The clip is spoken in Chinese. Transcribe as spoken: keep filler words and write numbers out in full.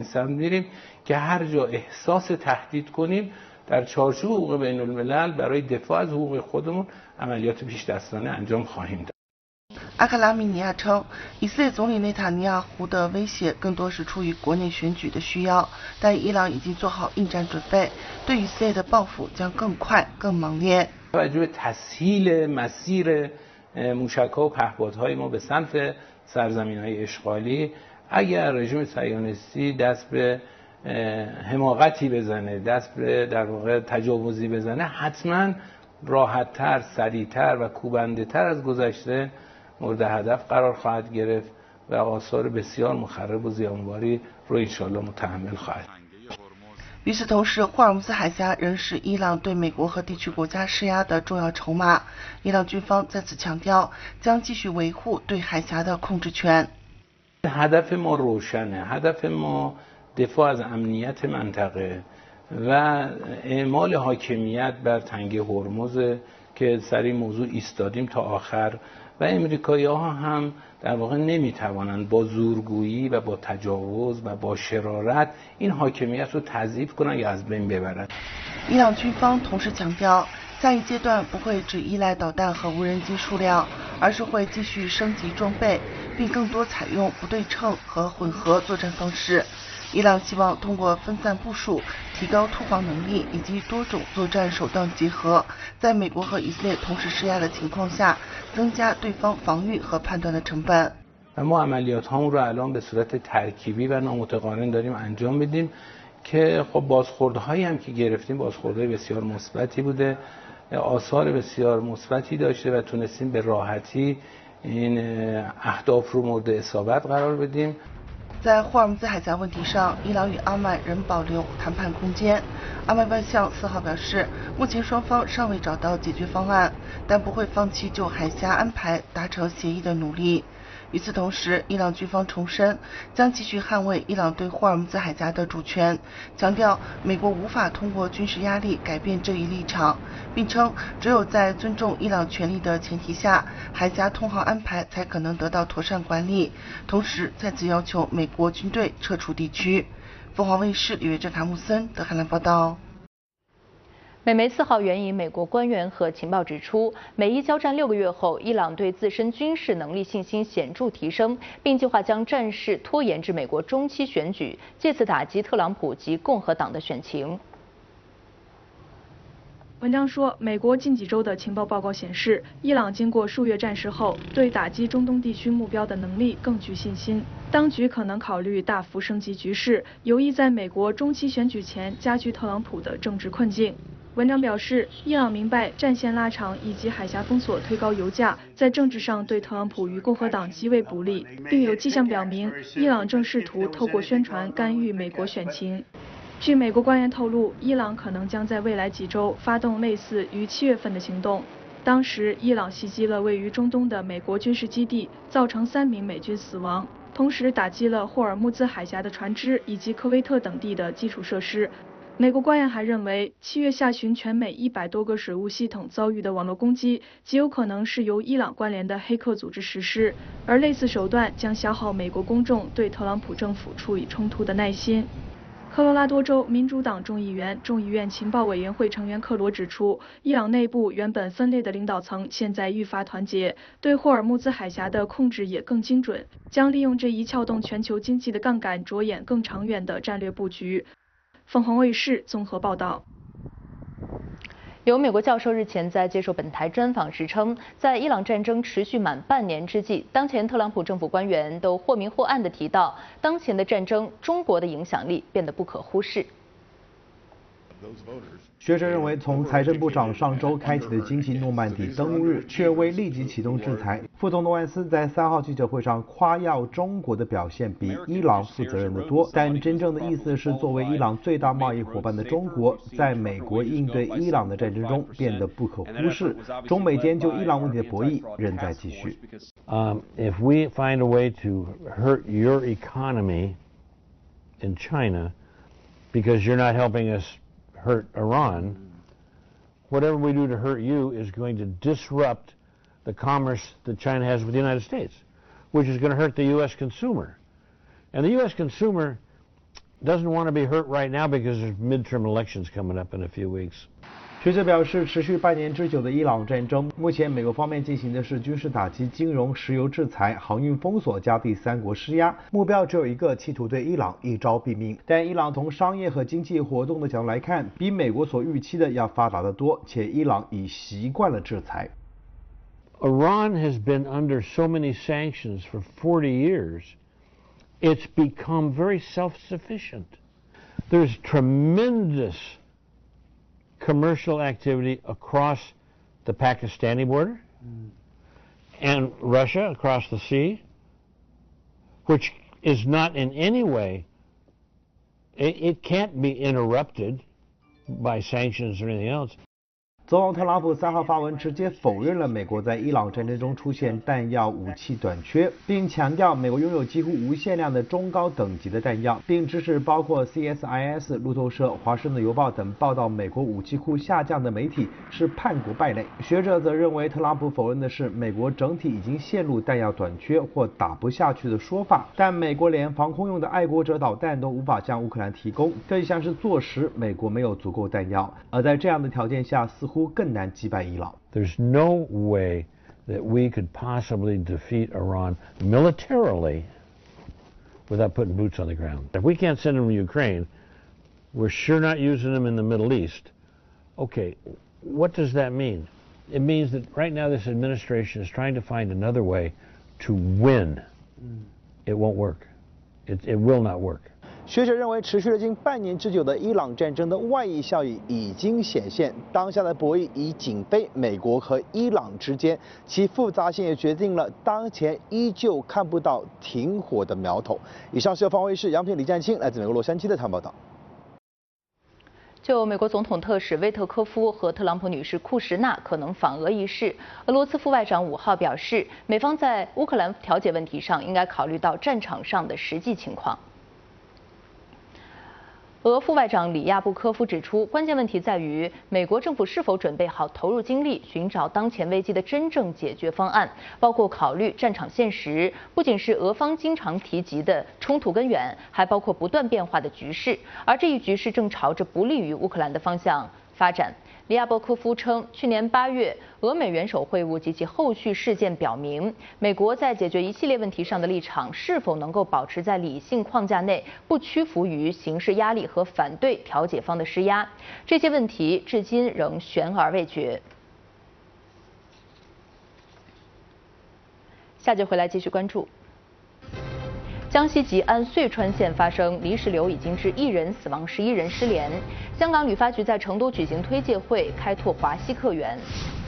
سمت میریم که هر جا احساس تهدید کنیم در چارچوب حقوق بین الملل برای دفاع از حقوق خودمون عملیات پیش دستانه انجام خواهیم داد. 阿克拉米尼亚称，以色列总理内塔尼亚胡的威胁更多是出于国内选举的需要，但伊朗已经做好应战准备，对以色列的报复将更快、更猛烈。 توجه تسهیل مسیر موشک‌ها و پهپادهای ما به سمت سرزمین‌های اشغالی، اگر رژیم صهیونیستی دست به حماقتی بزنه، دست به در واقع تجاوزی بزنه، حتما راحت‌تر، سریع‌تر و کوبنده‌تر از گذشته مورد هدف قرار خواهد گرفت و آثار بسیار مخرب و زیانباری رو انشالله متحمل خواهد. 与此同时，霍尔木兹海峡仍是伊朗对美国和地区国家施压的重要筹码。伊朗军方再次强调，将继续维护对海峡的控制权。 هدف ما روشنه. هدف ما دفاع از امنیت منطقه و اعمال حاکمیت بر تنگه هرمز که سر این موضوع ایستادیم تا آخر و امریکایی‌ها هم در واقع نمیتوانند با زورگویی و با تجاوز و با شرارت این حاکمیت رو تضعیف کنند یا از بین ببرند. 伊朗军方同时强调，下一阶段不会只依赖导弹和无人机数量，而是会继续升级装备，并更多采用不对称和混合作战方式。伊朗希望通过分散部署、提高突防能力以及多种作战手段结合，在美国和以色列同时施压的情况下，增加对方防御和判断的成本。 ما عملیات هامون رو الان به صورت ترکیبی و نامتقارن داریم انجام میدیم که خب بازخوردهایی هم که گرفتیم بازخوردهای بسیار مثبتی بوده، آثار بسیار مثبتی داشته و تونستیم به راحتی این اهداف رو مورد اصابت قرار بدیم. 在霍尔木兹海峡问题上，伊朗与阿曼仍保留谈判空间。阿曼外相四号表示，目前双方尚未找到解决方案，但不会放弃就海峡安排达成协议的努力。与此同时，伊朗军方重申将继续捍卫伊朗对霍尔木兹海峡的主权，强调美国无法通过军事压力改变这一立场，并称只有在尊重伊朗权利的前提下，海峡通航安排才可能得到妥善管理。同时，再次要求美国军队撤出地区。凤凰卫视李约珍、卡穆森德黑兰报道。 美媒四号援引美国官员和情报指出，美伊交战六个月后，伊朗对自身军事能力信心显著提升，并计划将战事拖延至美国中期选举，借此打击特朗普及共和党的选情。 文章说，美国近几周的情报报告显示，伊朗经过数月战事后，对打击中东地区目标的能力更具信心。当局可能考虑大幅升级局势，有意在美国中期选举前加剧特朗普的政治困境。文章表示，伊朗明白战线拉长以及海峡封锁推高油价，在政治上对特朗普与共和党极为不利，并有迹象表明，伊朗正试图透过宣传干预美国选情。 据美国官员透露，伊朗可能将在未来几周发动类似于七月份的行动。当时，伊朗袭击了位于中东的美国军事基地，造成三名美军死亡，同时打击了霍尔木兹海峡的船只以及科威特等地的基础设施。美国官员还认为，七月下旬全美一百多个水务系统遭遇的网络攻击，极有可能是由伊朗关联的黑客组织实施，而类似手段将消耗美国公众对特朗普政府处理冲突的耐心。 科罗拉多州民主党众议员、众议院情报委员会成员克罗指出，伊朗内部原本分裂的领导层现在愈发团结，对霍尔木兹海峡的控制也更精准，将利用这一撬动全球经济的杠杆，着眼更长远的战略布局。凤凰卫视综合报道。 有美国教授日前在接受本台专访时称，在伊朗战争持续满半年之际，当前特朗普政府官员都或明或暗地提到，当前的战争，中国的影响力变得不可忽视。 学者认为，从财政部长上周开启的经济诺曼底登陆日，却未立即启动制裁。副总统万斯在三号记者会上夸耀中国的表现比伊朗负责任得多，但真正的意思是，作为伊朗最大贸易伙伴的中国，在美国应对伊朗的战争中变得不可忽视。中美间就伊朗问题的博弈仍在继续。 Um, if we find a way to hurt your economy in China because you're not helping us hurt Iran, whatever we do to hurt you is going to disrupt the commerce that China has with the United States, which is going to hurt the U S consumer. And the U S consumer doesn't want to be hurt right now because there's midterm elections coming up in a few weeks. 学者表示，持续半年之久的伊朗战争，目前美国方面进行的是军事打击、金融、石油制裁、航运封锁加第三国施压，目标只有一个，企图对伊朗一招毙命。但伊朗从商业和经济活动的角度来看，比美国所预期的要发达得多，且伊朗已习惯了制裁。 Iran has been under so many sanctions for forty years, it's become very self-sufficient. There's tremendous commercial activity across the Pakistani border mm. and Russia across the sea, which is not in any way, it, it can't be interrupted by sanctions or anything else. 总统特朗普三号发文直接否认了美国在伊朗战争中出现弹药武器短缺，并强调美国拥有几乎无限量的中高等级的弹药，并支持包括 C S I S、路透社、华盛顿邮报等报道美国武器库下降的媒体是叛国败类。学者则认为，特朗普否认的是美国整体已经陷入弹药短缺或打不下去的说法，但美国连防空用的爱国者导弹都无法向乌克兰提供，更像是坐实美国没有足够弹药。而在这样的条件下，似乎更难击败伊朗。 There's no way that we could possibly defeat Iran militarily without putting boots on the ground. If we can't send them to Ukraine, we're sure not using them in the Middle East. Okay, what does that mean? It means that right now this administration is trying to find another way to win. It won't work. It, it will not work. 学者认为，持续了近半年之久的伊朗战争的外溢效应已经显现，当下的博弈已仅非美国和伊朗之间，其复杂性也决定了当前依旧看不到停火的苗头。以上是由方卫视、杨平、李占清来自美国洛杉矶的台湾报道。 就美国总统特使威特科夫和特朗普女士库什纳可能访俄一事，俄罗斯副外长五号表示，美方在乌克兰调解问题上应该考虑到战场上的实际情况。俄副外长里亚布科夫指出，关键问题在于美国政府是否准备好投入精力寻找当前危机的真正解决方案，包括考虑战场现实，不仅是俄方经常提及的冲突根源，还包括不断变化的局势，而这一局势正朝着不利于乌克兰的方向发展。里亚波科夫称，去年八月俄美元首会晤及其后续事件表明，美国在解决一系列问题上的立场是否能够保持在理性框架内，不屈服于形势压力和反对调解方的施压，这些问题至今仍悬而未决。下节回来继续关注。江西吉安遂川县发生泥石流，已经致一人死亡、十一人失联。香港旅发局在成都举行推介会，开拓华西客源。